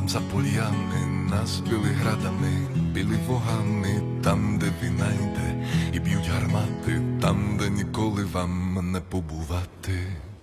Tam za poliami nás byli hradami, byli vohami, tam, де війна йде, і б'ють гармати, там, де ніколи вам не побувати.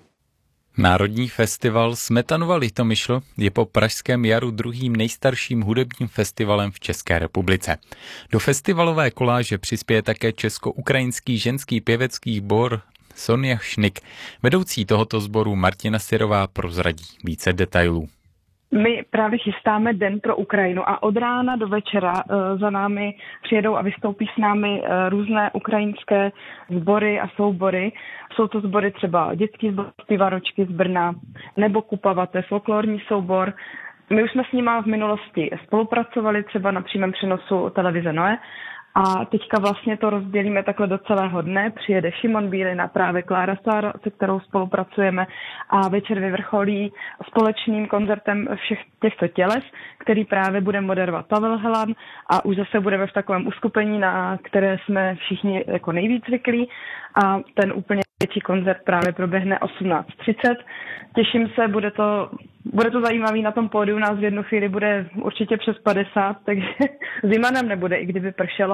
Národní festival Smetanova Litomyšl je po Pražském jaru druhým nejstarším hudebním festivalem v České republice. Do festivalové koláže přispěje také česko-ukrajinský ženský pěvecký sbor Sonja Šnik. Vedoucí tohoto sboru Martina Syrová prozradí více detailů. My právě chystáme Den pro Ukrajinu a od rána do večera za námi přijedou a vystoupí s námi různé ukrajinské sbory a soubory. Jsou to sbory třeba dětský sbor Zpívaročky z Brna nebo Kupavate, folklorní soubor. My už jsme s nimi v minulosti spolupracovali třeba na přímém přenosu televize Noe. A teďka vlastně to rozdělíme takhle do celého dne. Přijede Šimon Bílina, právě Klára Sára, se kterou spolupracujeme a večer vyvrcholí společným koncertem všech těchto těles, který právě bude moderovat Pavel Helan a už zase budeme v takovém uskupení, na které jsme všichni jako nejvíc zvyklí a ten úplně větší koncert právě proběhne 18:30. Těším se, bude to zajímavý, na tom pódiu nás v jednu chvíli bude určitě přes 50, takže zima nám nebude, i kdyby pršelo.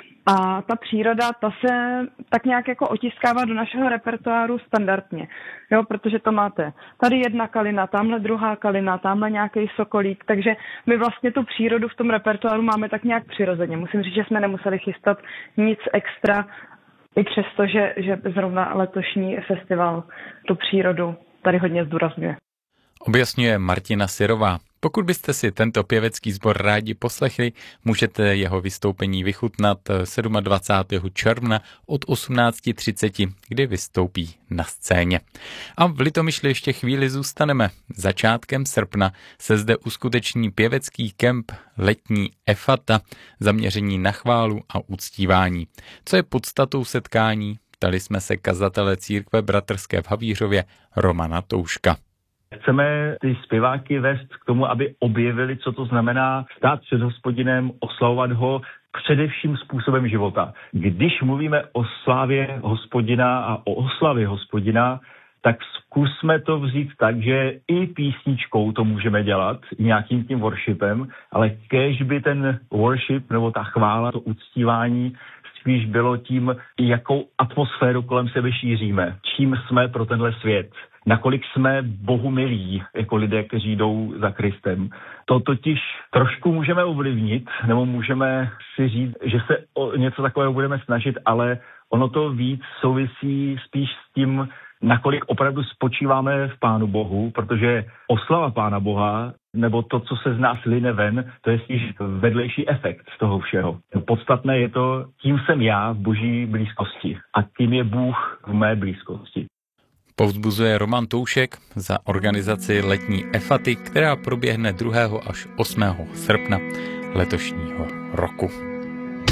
A ta příroda, ta se tak nějak jako otiskává do našeho repertoáru standardně, jo, protože to máte tady jedna kalina, tamhle druhá kalina, tamhle nějaký sokolík, takže my vlastně tu přírodu v tom repertoáru máme tak nějak přirozeně. Musím říct, že jsme nemuseli chystat nic extra, i přesto, že zrovna letošní festival tu přírodu tady hodně zdůrazňuje. Objasňuje Martina Syrová. Pokud byste si tento pěvecký sbor rádi poslechli, můžete jeho vystoupení vychutnat 27. června od 18:30, kdy vystoupí na scéně. A v Litomyšli ještě chvíli zůstaneme. Začátkem srpna se zde uskuteční pěvecký kemp Letní Efata, zaměření na chválu a uctívání. Co je podstatou setkání? Ptali jsme se kazatele církve bratrské v Havířově Romana Touška. Chceme ty zpěváky vést k tomu, aby objevili, co to znamená stát před Hospodinem, oslavovat ho především způsobem života. Když mluvíme o slávě Hospodina a o oslavě Hospodina, tak zkusme to vzít tak, že i písničkou to můžeme dělat, nějakým tím worshipem, ale kéž by ten worship nebo ta chvála, to uctívání spíš bylo tím, jakou atmosféru kolem sebe šíříme, čím jsme pro tenhle svět. Nakolik jsme Bohu milí, jako lidé, kteří jdou za Kristem. To totiž trošku můžeme ovlivnit, nebo můžeme si říct, že se o něco takového budeme snažit, ale ono to víc souvisí spíš s tím, nakolik opravdu spočíváme v Pánu Bohu, protože oslava Pána Boha, nebo to, co se z nás line ven, to je spíš vedlejší efekt z toho všeho. Podstatné je to, tím jsem já v Boží blízkosti a tím je Bůh v mé blízkosti. Povzbuzuje Roman Toušek za organizaci Letní Efaty, která proběhne 2. až 8. srpna letošního roku.